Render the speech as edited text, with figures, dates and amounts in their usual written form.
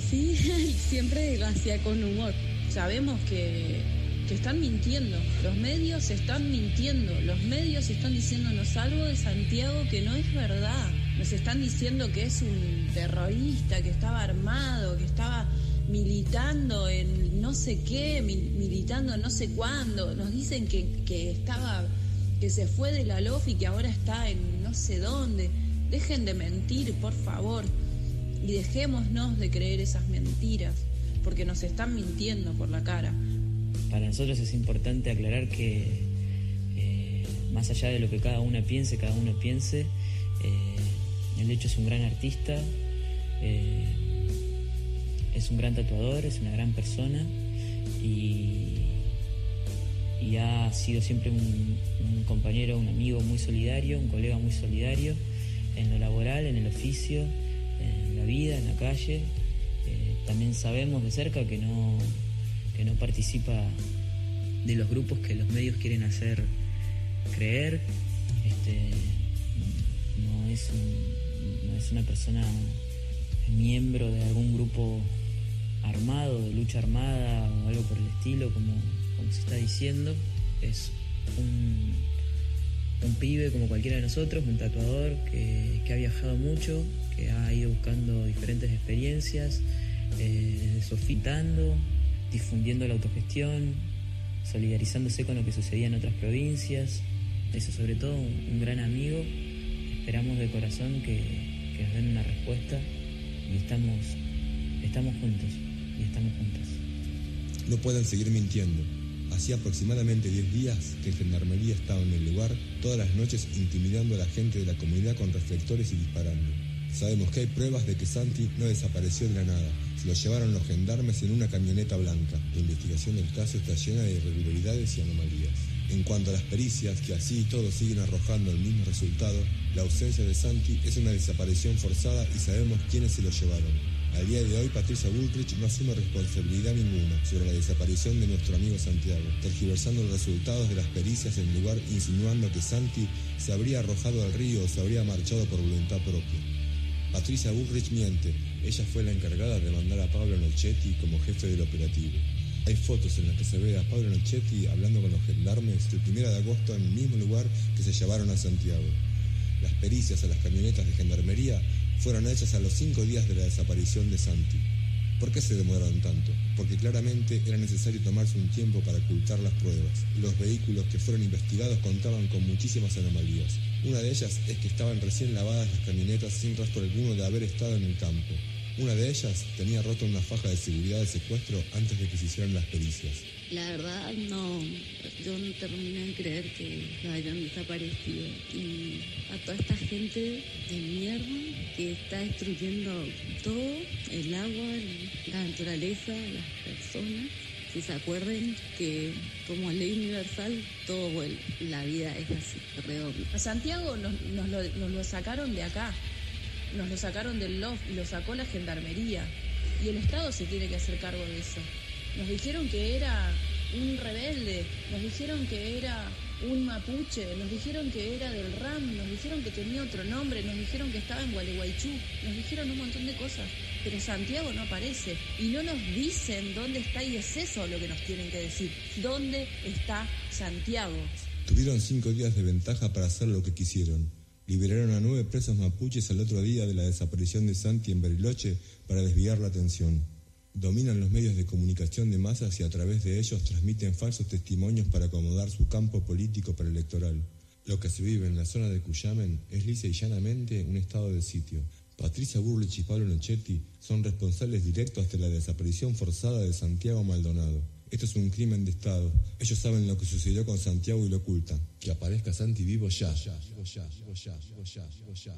Sí, siempre lo hacía con humor. Sabemos que están mintiendo, los medios están mintiendo, los medios están diciéndonos algo de Santiago que no es verdad. Nos están diciendo que es un terrorista, que estaba armado, que estaba militando en no sé qué, militando no sé cuándo. Nos dicen que se fue de la LOF y que ahora está en no sé dónde. Dejen de mentir, por favor, y dejémonos de creer esas mentiras, porque nos están mintiendo por la cara. Para nosotros es importante aclarar que más allá de lo que cada uno piense, el Hecho es un gran artista, es un gran tatuador, es una gran persona y ha sido siempre un compañero, un amigo muy solidario, un colega muy solidario en lo laboral, en el oficio, en la vida, en la calle. También sabemos de cerca que no participa de los grupos que los medios quieren hacer creer. No es una persona miembro de algún grupo armado, de lucha armada o algo por el estilo, como se está diciendo. Es un pibe como cualquiera de nosotros, un tatuador que ha viajado mucho, que ha ido buscando diferentes experiencias, sofitando, difundiendo la autogestión, solidarizándose con lo que sucedía en otras provincias. Eso, sobre todo, un gran amigo. Esperamos de corazón que nos den una respuesta y estamos juntos y estamos juntas. No pueden seguir mintiendo. Hacía aproximadamente 10 días que Gendarmería estaba en el lugar todas las noches intimidando a la gente de la comunidad con reflectores y disparando. Sabemos que hay pruebas de que Santi no desapareció de la nada. Se lo llevaron los gendarmes en una camioneta blanca. La investigación del caso está llena de irregularidades y anomalías. En cuanto a las pericias, que así y todo siguen arrojando el mismo resultado, la ausencia de Santi es una desaparición forzada y sabemos quiénes se lo llevaron. Al día de hoy, Patricia Bullrich no asume responsabilidad ninguna sobre la desaparición de nuestro amigo Santiago, tergiversando los resultados de las pericias en el lugar, insinuando que Santi se habría arrojado al río o se habría marchado por voluntad propia. Patricia Bullrich miente. Ella fue la encargada de mandar a Pablo Nochetti como jefe del operativo. Hay fotos en las que se ve a Pablo Nochetti hablando con los gendarmes el 1 de agosto en el mismo lugar que se llevaron a Santiago. Las pericias a las camionetas de Gendarmería fueron hechas a los 5 días de la desaparición de Santi. ¿Por qué se demoraron tanto? Porque claramente era necesario tomarse un tiempo para ocultar las pruebas. Los vehículos que fueron investigados contaban con muchísimas anomalías. Una de ellas es que estaban recién lavadas las camionetas sin rastro alguno de haber estado en el campo. Una de ellas tenía rota una faja de seguridad de secuestro antes de que se hicieran las pericias. La verdad, no, yo no terminé de creer que hayan desaparecido. Y a toda esta gente de mierda que está destruyendo todo, el agua, la naturaleza, las personas, que se acuerden que como ley universal todo vuelve. La vida es así, redonda. A Santiago nos lo sacaron de acá. Nos lo sacaron del LOF y lo sacó la Gendarmería. Y el Estado se tiene que hacer cargo de eso. Nos dijeron que era un rebelde, nos dijeron que era un mapuche, nos dijeron que era del RAM, nos dijeron que tenía otro nombre, nos dijeron que estaba en Gualeguaychú, nos dijeron un montón de cosas. Pero Santiago no aparece y no nos dicen dónde está, y es eso lo que nos tienen que decir. ¿Dónde está Santiago? Tuvieron 5 días de ventaja para hacer lo que quisieron. Liberaron a 9 presos mapuches al otro día de la desaparición de Santi en Bariloche para desviar la atención. Dominan los medios de comunicación de masas y a través de ellos transmiten falsos testimonios para acomodar su campo político preelectoral. Lo que se vive en la zona de Cuyamen es lisa y llanamente un estado de sitio. Patricia Bullrich y Pablo Nochetti son responsables directos de la desaparición forzada de Santiago Maldonado. Esto es un crimen de Estado. Ellos saben lo que sucedió con Santiago y lo ocultan. Que aparezca Santi vivo ya.